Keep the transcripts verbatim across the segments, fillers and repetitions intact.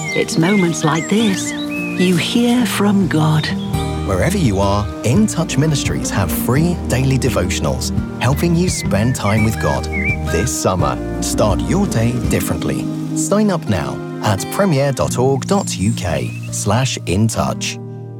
It's moments like this you hear from God. Wherever you are, In Touch Ministries have free daily devotionals helping you spend time with God. This summer, start your day differently. Sign up now at premier.org.uk slash in touch.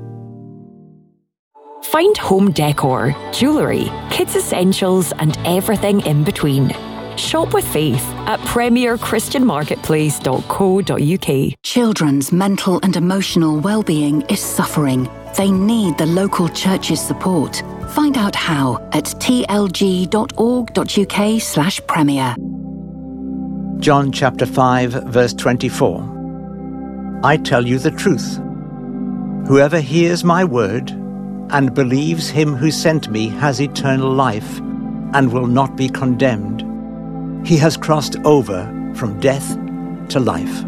Find home decor, jewellery, kids essentials and everything in between. Shop with faith at premier christian marketplace dot co dot uk. Children's mental and emotional well-being is suffering. They need the local church's support. Find out how at tlg.org.uk slash premier. John chapter five, verse twenty-four. I tell you the truth. Whoever hears my word and believes him who sent me has eternal life and will not be condemned. He has crossed over from death to life.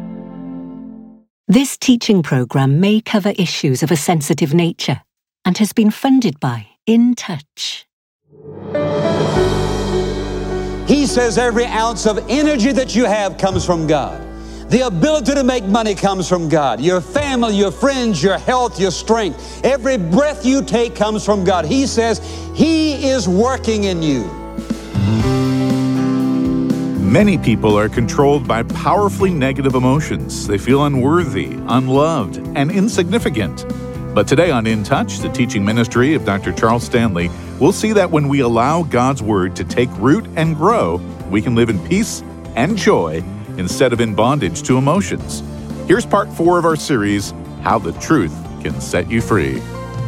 This teaching programme may cover issues of a sensitive nature and has been funded by In Touch. He says every ounce of energy that you have comes from God. The ability to make money comes from God. Your family, your friends, your health, your strength. Every breath you take comes from God. He says He is working in you. Many people are controlled by powerfully negative emotions. They feel unworthy, unloved, and insignificant. But today on In Touch, the teaching ministry of Doctor Charles Stanley, we'll see that when we allow God's Word to take root and grow, we can live in peace and joy instead of in bondage to emotions. Here's part four of our series, How the Truth Can Set You Free.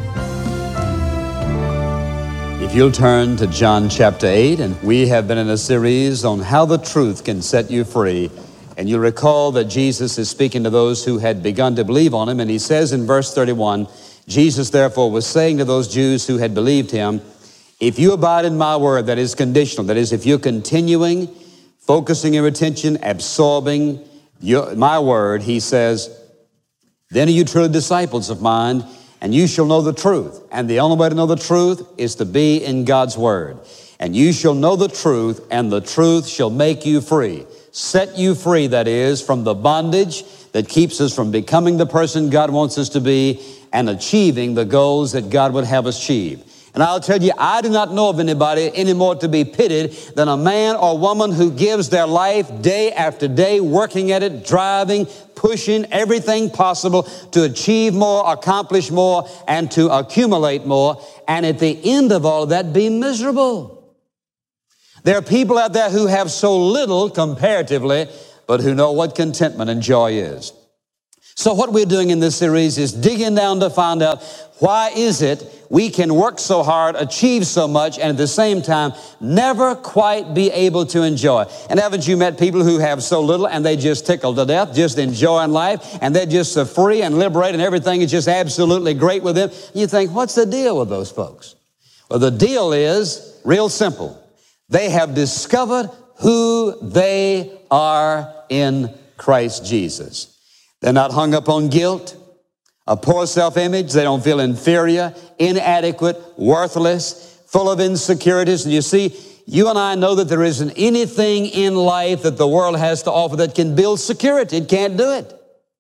If you'll turn to John chapter eight, and we have been in a series on how the truth can set you free. And you'll recall that Jesus is speaking to those who had begun to believe on Him, and He says in verse thirty-one, Jesus therefore was saying to those Jews who had believed Him, if you abide in my word, that is conditional, that is, if you're continuing, focusing your attention, absorbing your, my word, He says, then are you truly disciples of mine, and you shall know the truth. And the only way to know the truth is to be in God's word. And you shall know the truth, and the truth shall make you free. Set you free, that is, from the bondage that keeps us from becoming the person God wants us to be and achieving the goals that God would have us achieve. And I'll tell you, I do not know of anybody anymore to be pitied than a man or woman who gives their life day after day, working at it, driving, pushing everything possible to achieve more, accomplish more, and to accumulate more, and at the end of all of that, be miserable. There are people out there who have so little comparatively, but who know what contentment and joy is. So what we're doing in this series is digging down to find out why is it we can work so hard, achieve so much, and at the same time never quite be able to enjoy. And haven't you met people who have so little and they just tickle to death, just enjoying life, and they're just so free and liberated and everything is just absolutely great with them? You think, what's the deal with those folks? Well, the deal is real simple. They have discovered who they are in Christ Jesus. They're not hung up on guilt, a poor self-image. They don't feel inferior, inadequate, worthless, full of insecurities. And you see, you and I know that there isn't anything in life that the world has to offer that can build security. It can't do it.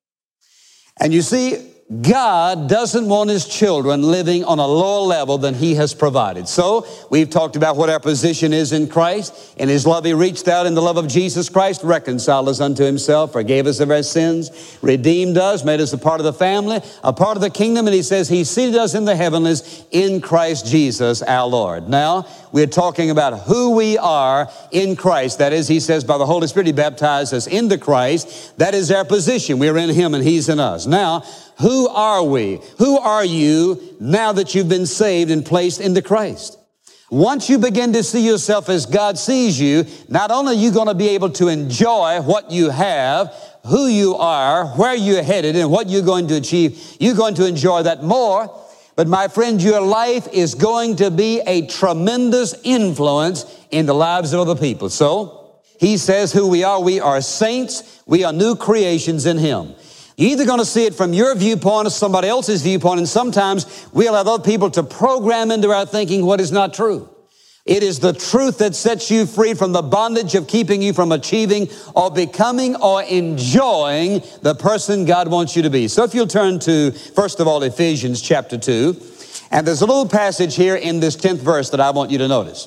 And you see, God doesn't want His children living on a lower level than He has provided. So we've talked about what our position is in Christ. In His love, He reached out in the love of Jesus Christ, reconciled us unto Himself, forgave us of our sins, redeemed us, made us a part of the family, a part of the kingdom. And He says He seated us in the heavenlies in Christ Jesus our Lord. Now, we're talking about who we are in Christ. That is, He says, by the Holy Spirit, He baptized us into Christ. That is our position. We're in Him and He's in us. Now, who are we? Who are you now that you've been saved and placed into Christ? Once you begin to see yourself as God sees you, not only are you going to be able to enjoy what you have, who you are, where you're headed, and what you're going to achieve, you're going to enjoy that more. But my friend, your life is going to be a tremendous influence in the lives of other people. So, He says who we are. We are saints. We are new creations in Him. You're either going to see it from your viewpoint or somebody else's viewpoint, and sometimes we allow other people to program into our thinking what is not true. It is the truth that sets you free from the bondage of keeping you from achieving or becoming or enjoying the person God wants you to be. So if you'll turn to, first of all, Ephesians chapter two, and there's a little passage here in this tenth verse that I want you to notice.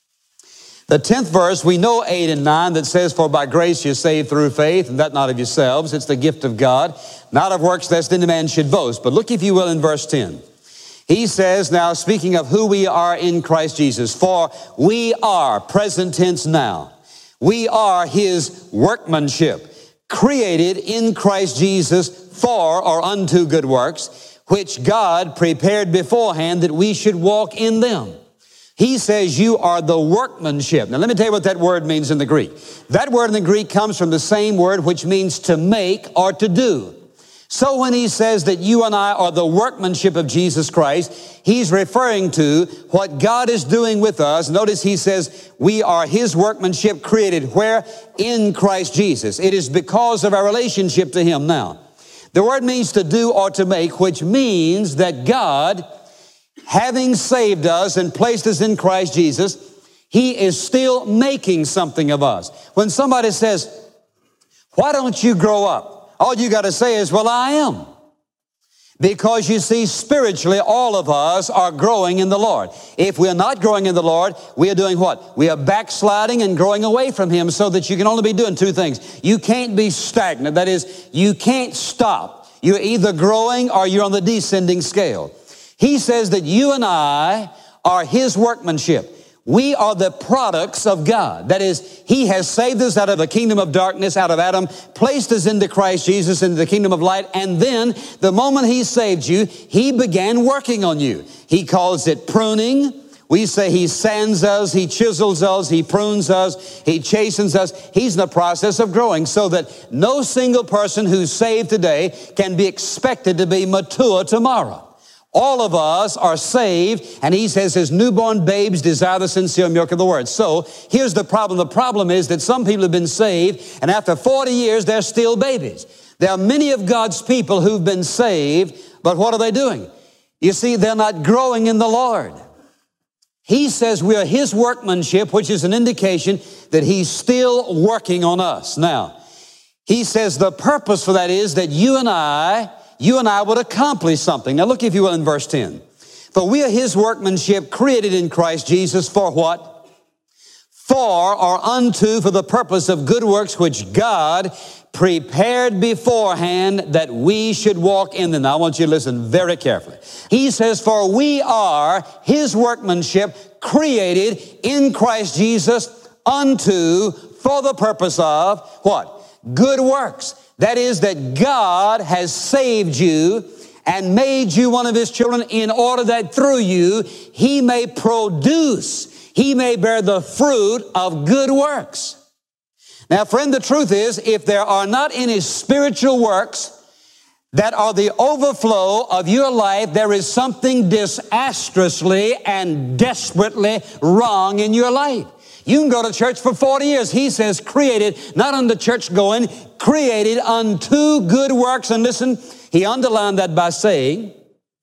The tenth verse, we know eight and nine, that says, for by grace you're saved through faith, and that not of yourselves. It's the gift of God, not of works, lest any man should boast. But look, if you will, in verse ten. He says, now speaking of who we are in Christ Jesus, for we are, present tense now, we are his workmanship, created in Christ Jesus for or unto good works, which God prepared beforehand that we should walk in them. He says you are the workmanship. Now let me tell you what that word means in the Greek. That word in the Greek comes from the same word which means to make or to do. So when he says that you and I are the workmanship of Jesus Christ, he's referring to what God is doing with us. Notice he says we are his workmanship created where? In Christ Jesus. It is because of our relationship to him now. The word means to do or to make, which means that God, having saved us and placed us in Christ Jesus, he is still making something of us. When somebody says, why don't you grow up? All you got to say is, well, I am. Because you see, spiritually, all of us are growing in the Lord. If we're not growing in the Lord, we are doing what? We are backsliding and growing away from him, so that you can only be doing two things. You can't be stagnant. That is, you can't stop. You're either growing or you're on the descending scale. He says that you and I are his workmanship. We are the products of God. That is, he has saved us out of the kingdom of darkness, out of Adam, placed us into Christ Jesus, into the kingdom of light, and then the moment he saved you, he began working on you. He calls it pruning. We say he sands us, he chisels us, he prunes us, he chastens us. He's in the process of growing, so that no single person who's saved today can be expected to be mature tomorrow. All of us are saved, and he says his newborn babes desire the sincere milk of the word. So here's the problem. The problem is that some people have been saved, and after forty years, they're still babies. There are many of God's people who've been saved, but what are they doing? You see, they're not growing in the Lord. He says we are his workmanship, which is an indication that he's still working on us. Now, he says the purpose for that is that you and I You and I would accomplish something. Now look, if you will, in verse ten. For we are his workmanship, created in Christ Jesus for what? For or unto, for the purpose of good works, which God prepared beforehand that we should walk in them. Now I want you to listen very carefully. He says, for we are his workmanship, created in Christ Jesus unto, for the purpose of what? Good works. That is, that God has saved you and made you one of his children in order that through you, he may produce, he may bear the fruit of good works. Now, friend, the truth is, if there are not any spiritual works that are the overflow of your life, there is something disastrously and desperately wrong in your life. You can go to church for forty years. He says created, not unto church going, created unto good works. And listen, he underlined that by saying,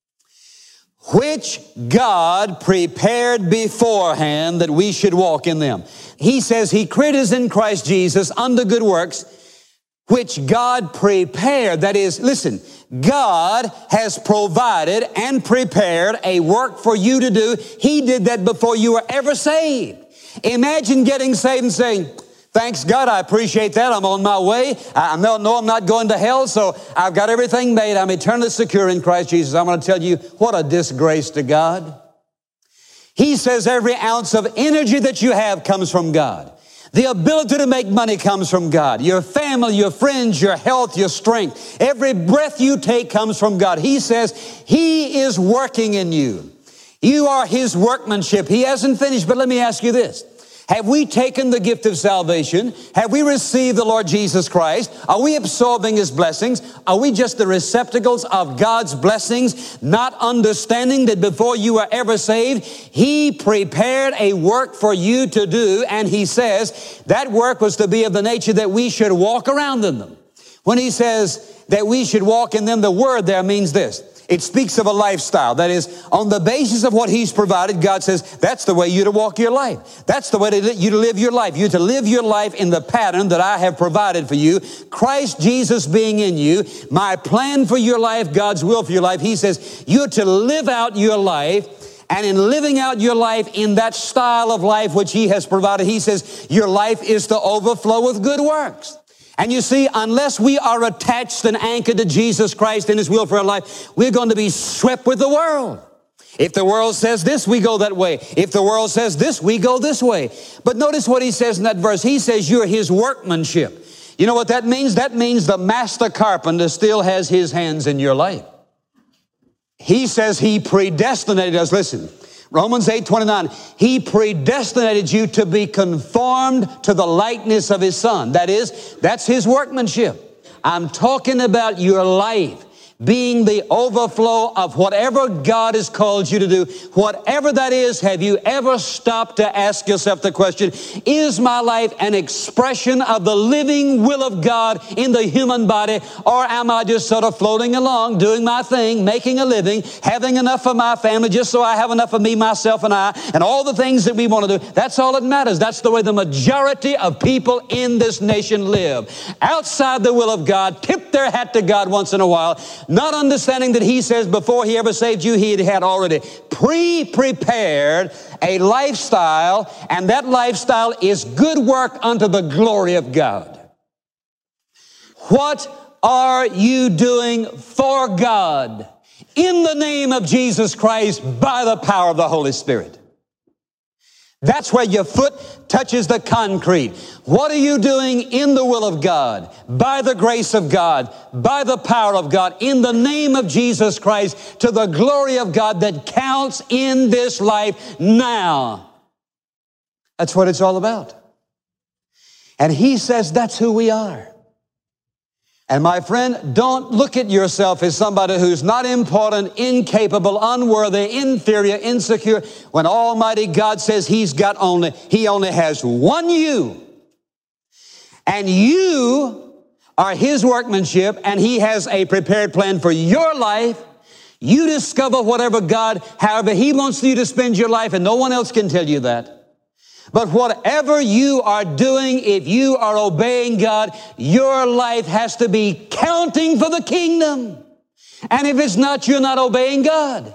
which God prepared beforehand that we should walk in them. He says he created us in Christ Jesus unto good works, which God prepared. That is, listen, God has provided and prepared a work for you to do. He did that before you were ever saved. Imagine getting saved and saying, thanks God, I appreciate that. I'm on my way. I know, know I'm not going to hell, so I've got everything made. I'm eternally secure in Christ Jesus. I'm going to tell you, what a disgrace to God. He says every ounce of energy that you have comes from God. The ability to make money comes from God. Your family, your friends, your health, your strength. Every breath you take comes from God. He says he is working in you. You are his workmanship. He hasn't finished, but let me ask you this. Have we taken the gift of salvation? Have we received the Lord Jesus Christ? Are we absorbing his blessings? Are we just the receptacles of God's blessings, not understanding that before you were ever saved, he prepared a work for you to do, and he says that work was to be of the nature that we should walk around in them. When he says that we should walk in them, the word there means this. It speaks of a lifestyle. That is, on the basis of what He's provided, God says, that's the way you to walk your life. That's the way to, you to live your life. You're to live your life in the pattern that I have provided for you. Christ Jesus being in you, my plan for your life, God's will for your life. He says, you're to live out your life. And in living out your life in that style of life which He has provided, He says, your life is to overflow with good works. And you see, unless we are attached and anchored to Jesus Christ and His will for our life, we're going to be swept with the world. If the world says this, we go that way. If the world says this, we go this way. But notice what He says in that verse. He says, you're His workmanship. You know what that means? That means the master carpenter still has his hands in your life. He says He predestinated us. Listen, Romans eight twenty-nine, He predestinated you to be conformed to the likeness of His Son. That is, that's His workmanship. I'm talking about your life being the overflow of whatever God has called you to do. Whatever that is, have you ever stopped to ask yourself the question, is my life an expression of the living will of God in the human body, or am I just sort of floating along, doing my thing, making a living, having enough for my family just so I have enough of me, myself, and I, and all the things that we want to do? That's all that matters. That's the way the majority of people in this nation live. Outside the will of God, tip their hat to God once in a while, not understanding that He says before He ever saved you, He had already pre-prepared a lifestyle, and that lifestyle is good work unto the glory of God. What are you doing for God in the name of Jesus Christ by the power of the Holy Spirit? That's where your foot touches the concrete. What are you doing in the will of God, by the grace of God, by the power of God, in the name of Jesus Christ, to the glory of God that counts in this life now? That's what it's all about. And He says that's who we are. And my friend, don't look at yourself as somebody who's not important, incapable, unworthy, inferior, insecure, when Almighty God says He's got only, He only has one you. And you are His workmanship, and He has a prepared plan for your life. You discover whatever God, however He wants you to spend your life, and no one else can tell you that. But whatever you are doing, if you are obeying God, your life has to be counting for the kingdom. And if it's not, you're not obeying God.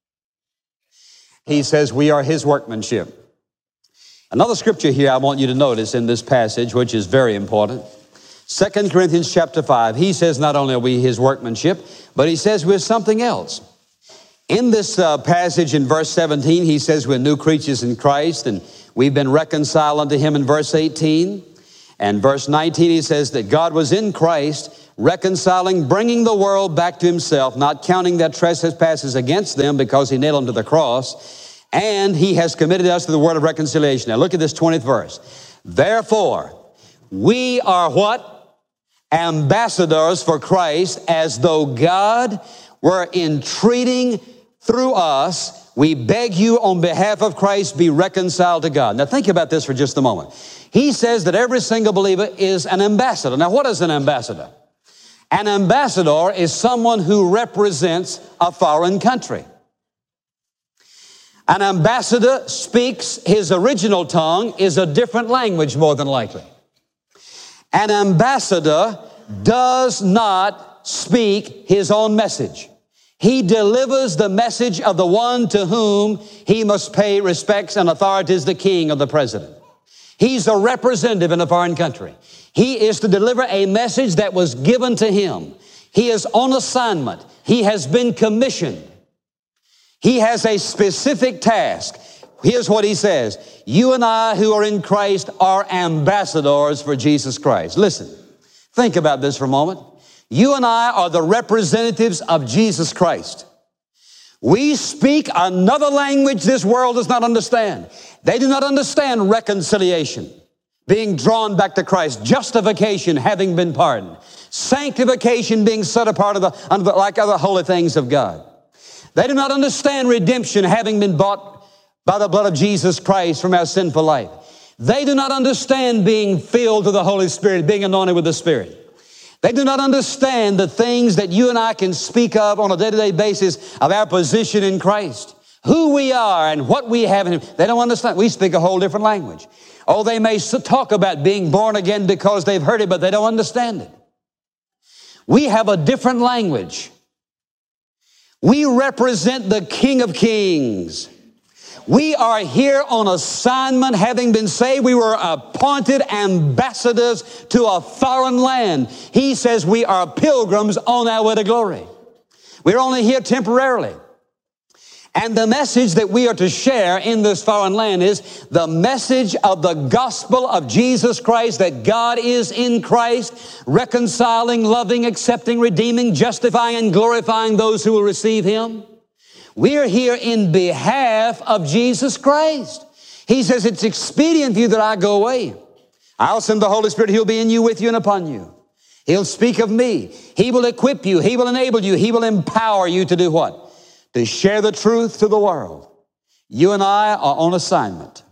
He says we are His workmanship. Another scripture here I want you to notice in this passage, which is very important. Second Corinthians chapter five, he says not only are we His workmanship, but he says we're something else. In this uh, passage in verse seventeen, he says we're new creatures in Christ, and we've been reconciled unto Him in verse eighteen. And verse nineteen, he says that God was in Christ, reconciling, bringing the world back to Himself, not counting their trespasses against them because He nailed them to the cross. And He has committed us to the word of reconciliation. Now look at this twentieth verse. Therefore, we are what? Ambassadors for Christ, as though God were entreating through us. We beg you on behalf of Christ, be reconciled to God. Now think about this for just a moment. He says that every single believer is an ambassador. Now what is an ambassador? An ambassador is someone who represents a foreign country. An ambassador speaks, his original tongue is a different language more than likely. An ambassador does not speak his own message. He delivers the message of the one to whom he must pay respects and authorities, the king or the president. He's a representative in a foreign country. He is to deliver a message that was given to him. He is on assignment. He has been commissioned. He has a specific task. Here's what he says. You and I who are in Christ are ambassadors for Jesus Christ. Listen, think about this for a moment. You and I are the representatives of Jesus Christ. We speak another language this world does not understand. They do not understand reconciliation, being drawn back to Christ, justification, having been pardoned, sanctification, being set apart of the, under the, like other holy things of God. They do not understand redemption, having been bought by the blood of Jesus Christ from our sinful life. They do not understand being filled to the Holy Spirit, being anointed with the Spirit. They do not understand the things that you and I can speak of on a day-to-day basis of our position in Christ, who we are and what we have in Him. They don't understand. We speak a whole different language. Oh, they may talk about being born again because they've heard it, but they don't understand it. We have a different language. We represent the King of Kings. We are here on assignment, having been saved. We were appointed ambassadors to a foreign land. He says we are pilgrims on our way to glory. We're only here temporarily. And the message that we are to share in this foreign land is the message of the gospel of Jesus Christ, that God is in Christ, reconciling, loving, accepting, redeeming, justifying, and glorifying those who will receive Him. We are here in behalf of Jesus Christ. He says, it's expedient for you that I go away. I'll send the Holy Spirit. He'll be in you, with you, and upon you. He'll speak of me. He will equip you. He will enable you. He will empower you to do what? To share the truth to the world. You and I are on assignment.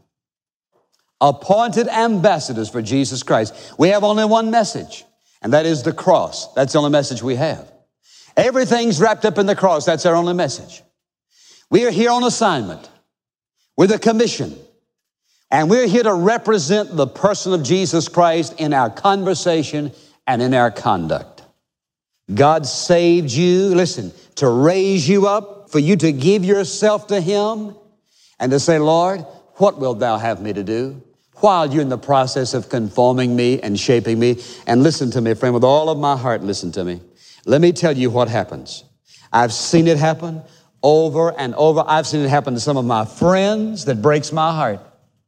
Appointed ambassadors for Jesus Christ. We have only one message, and that is the cross. That's the only message we have. Everything's wrapped up in the cross. That's our only message. We are here on assignment with a commission, and we're here to represent the person of Jesus Christ in our conversation and in our conduct. God saved you, listen, to raise you up, for you to give yourself to Him and to say, Lord, what wilt Thou have me to do? While you're in the process of conforming me and shaping me. And listen to me, friend, with all of my heart, listen to me. Let me tell you what happens. I've seen it happen over and over. I've seen it happen to some of my friends that breaks my heart.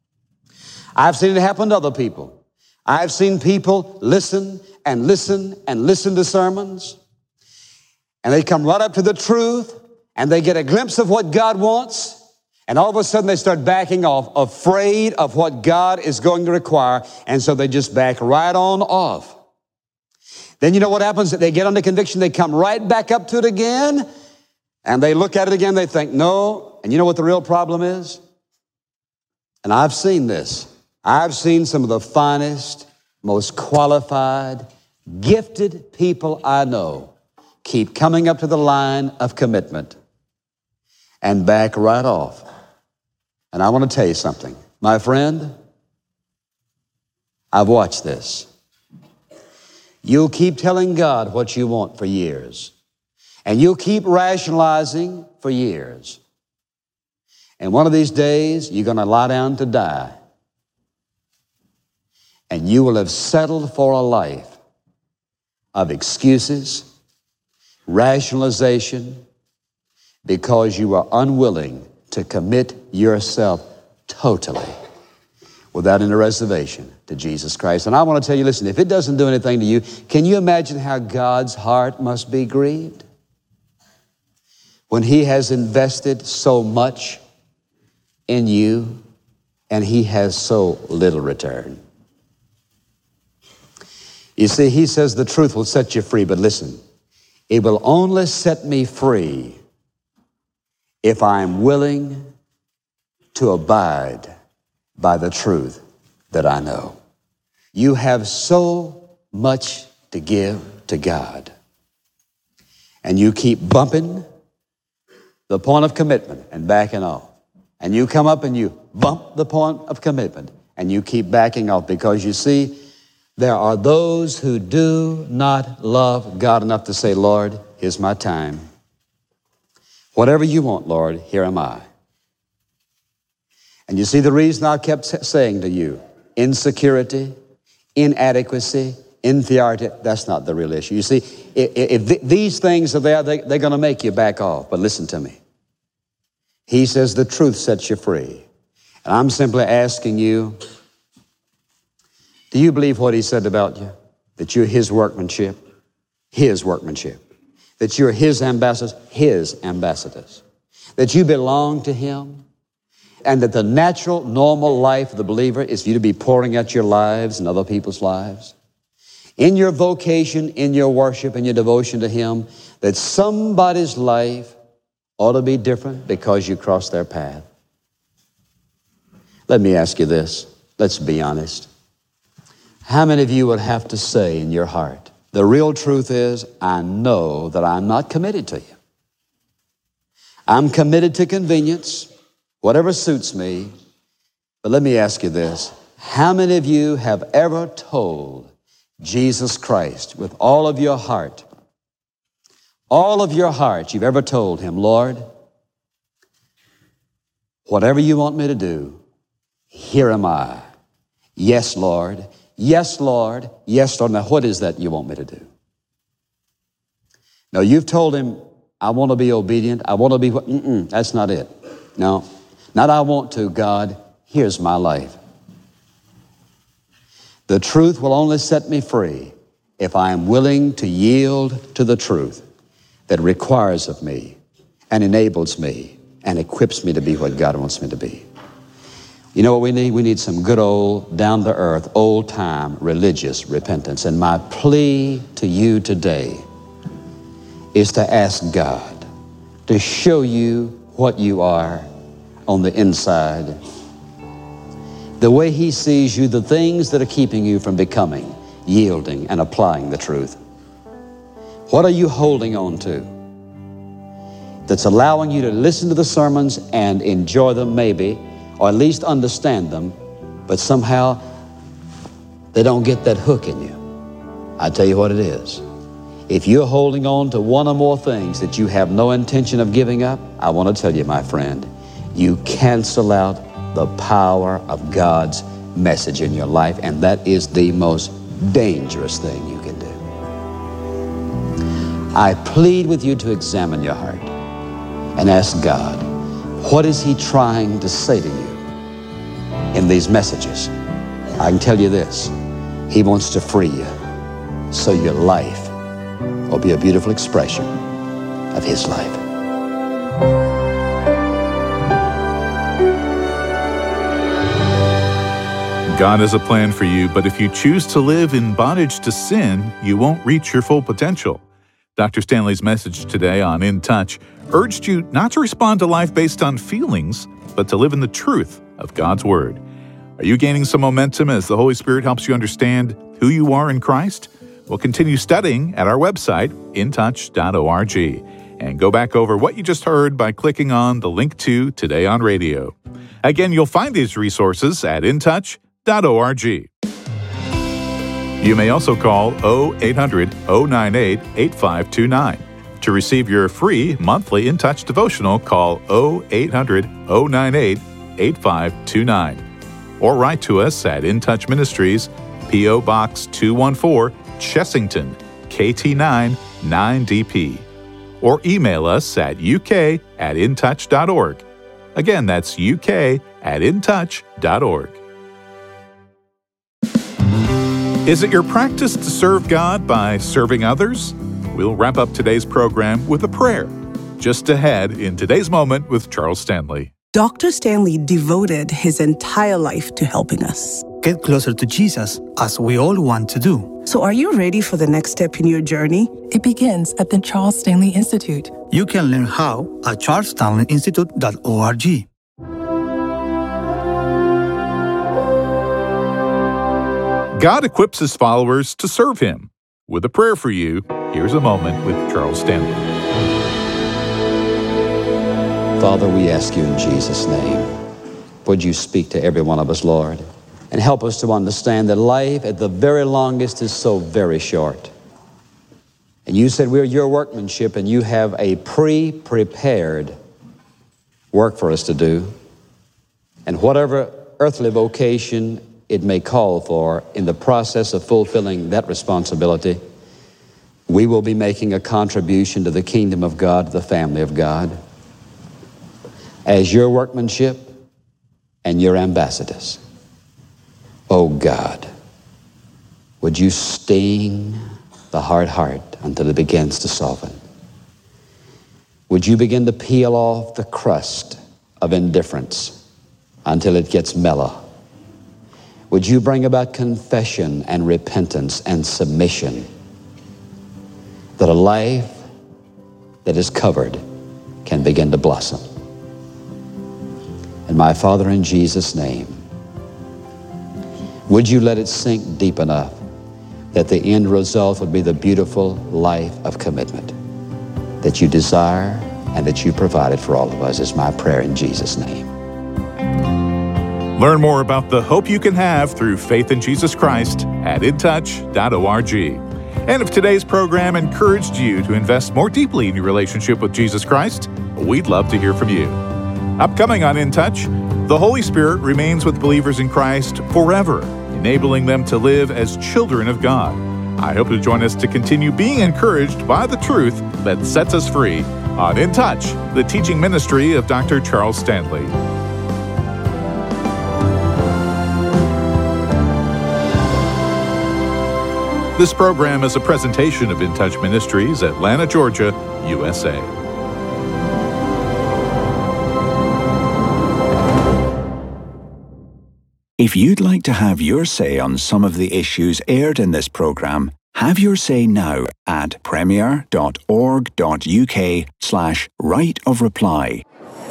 I've seen it happen to other people. I've seen people listen and listen and listen to sermons, and they come right up to the truth, and they get a glimpse of what God wants, and all of a sudden they start backing off, afraid of what God is going to require, and so they just back right on off. Then you know what happens? They get under conviction, they come right back up to it again, and they look at it again, they think, no. And you know what the real problem is? And I've seen this. I've seen some of the finest, most qualified, gifted people I know keep coming up to the line of commitment and back right off. And I want to tell you something. My friend, I've watched this. You'll keep telling God what you want for years. And you'll keep rationalizing for years. And one of these days, you're going to lie down to die. And you will have settled for a life of excuses, rationalization, because you are unwilling to commit yourself totally, without any reservation, to Jesus Christ. And I want to tell you, listen, if it doesn't do anything to you, can you imagine how God's heart must be grieved when He has invested so much in you and He has so little return? You see, He says the truth will set you free, but listen, it will only set me free if I am willing to abide by the truth that I know. You have so much to give to God, and you keep bumping the point of commitment and backing off. And you come up and you bump the point of commitment and you keep backing off, because you see, there are those who do not love God enough to say, Lord, here's my time. Whatever you want, Lord, here am I. And you see the reason I kept saying to you, insecurity, inadequacy, inferiority, that's not the real issue. You see, if, if these things are there, they, they're going to make you back off. But listen to me. He says the truth sets you free. And I'm simply asking you, do you believe what He said about you? That you're His workmanship? His workmanship. That you're His ambassadors? His ambassadors. That you belong to Him? And that the natural, normal life of the believer is for you to be pouring out your lives and other people's lives? In your vocation, in your worship, in your devotion to Him, that somebody's life ought to be different because you crossed their path? Let me ask you this. Let's be honest. How many of you would have to say in your heart, The real truth is, I know that I'm not committed to you. I'm committed to convenience, whatever suits me. But let me ask you this. How many of you have ever told Jesus Christ with all of your heart, all of your heart, you've ever told Him, Lord, whatever you want me to do, here am I. Yes, Lord. Yes, Lord. Yes, Lord. Now, what is that you want me to do? Now, you've told Him, I want to be obedient. I want to be what? Mm-mm, that's not it. No, not I want to, God. Here's my life. The truth will only set me free if I am willing to yield to the truth that requires of me and enables me and equips me to be what God wants me to be. You know what we need? We need some good old, down-to-earth, old-time religious repentance. And my plea to you today is to ask God to show you what you are on the inside, the way He sees you, the things that are keeping you from becoming, yielding, and applying the truth. What are you holding on to that's allowing you to listen to the sermons and enjoy them maybe, or at least understand them, but somehow they don't get that hook in you? I tell you what it is. If you're holding on to one or more things that you have no intention of giving up, I want to tell you, my friend, you cancel out the power of God's message in your life, and that is the most dangerous thing you can do. I plead with you to examine your heart and ask God, what is He trying to say to you in these messages? I can tell you this, He wants to free you so your life will be a beautiful expression of His life. God has a plan for you, but if you choose to live in bondage to sin, you won't reach your full potential. Doctor Stanley's message today on In Touch urged you not to respond to life based on feelings, but to live in the truth of God's Word. Are you gaining some momentum as the Holy Spirit helps you understand who you are in Christ? We'll continue studying at our website, in touch dot org, and go back over what you just heard by clicking on the link to Today on Radio. Again, you'll find these resources at in touch dot org. You may also call oh eight hundred, oh nine eight, eight five two nine. To receive your free monthly In Touch devotional, call oh eight hundred, oh nine eight, eight five two nine. Or write to us at In Touch Ministries, P O Box two one four, Chessington, K T nine, nine D P. Or email us at U K at in touch dot org. Again, that's U K at in touch dot org. Is it your practice to serve God by serving others? We'll wrap up today's program with a prayer. Just ahead in Today's Moment with Charles Stanley. Doctor Stanley devoted his entire life to helping us get closer to Jesus, as we all want to do. So are you ready for the next step in your journey? It begins at the Charles Stanley Institute. You can learn how at charles stanley institute dot org. God equips His followers to serve Him. With a prayer for you, here's a moment with Charles Stanley. Father, we ask you in Jesus' name, would you speak to every one of us, Lord, and help us to understand that life at the very longest is so very short. And you said we're your workmanship, and you have a pre-prepared work for us to do. And whatever earthly vocation it may call for, in the process of fulfilling that responsibility, we will be making a contribution to the kingdom of God, the family of God, as your workmanship and your ambassadors. Oh God, would you sting the hard heart until it begins to soften? Would you begin to peel off the crust of indifference until it gets mellow? Would you bring about confession and repentance and submission, that a life that is covered can begin to blossom? And my Father, in Jesus' name, would you let it sink deep enough? that the end result would be the beautiful life of commitment that you desire and that you provided for all of us is my prayer in Jesus' name. Learn more about the hope you can have through faith in Jesus Christ at in touch dot org. And if today's program encouraged you to invest more deeply in your relationship with Jesus Christ, we'd love to hear from you. Upcoming on In Touch, the Holy Spirit remains with believers in Christ forever, enabling them to live as children of God. I hope you'll join us to continue being encouraged by the truth that sets us free on In Touch, the teaching ministry of Doctor Charles Stanley. This program is a presentation of In Touch Ministries, Atlanta, Georgia, U S A. If you'd like to have your say on some of the issues aired in this program, have your say now at premier dot org dot U K slash right of reply.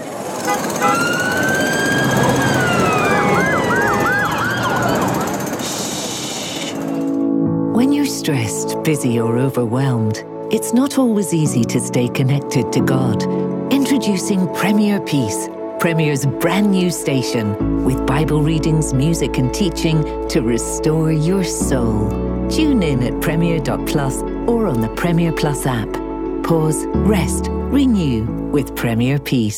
When you're stressed, busy, or overwhelmed, it's not always easy to stay connected to God. Introducing Premier Peace, Premier's brand new station, with Bible readings, music, and teaching to restore your soul. Tune in at premier dot plus or on the Premier Plus app. Pause, rest, renew with Premier Peace.